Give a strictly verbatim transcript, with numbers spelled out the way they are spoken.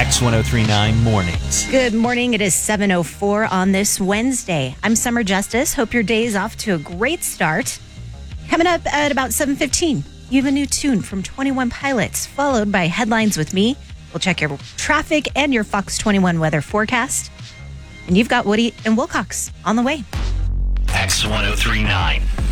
X ten thirty-nine Mornings. Good morning. It is seven oh four on this Wednesday. I'm Summer Justice. Hope your day is off to a great start. Coming up at about seven fifteen, you have a new tune from twenty-one Pilots, followed by Headlines with me. We'll check your traffic and your Fox twenty-one weather forecast. And you've got Woody and Wilcox on the way. X ten thirty-nine.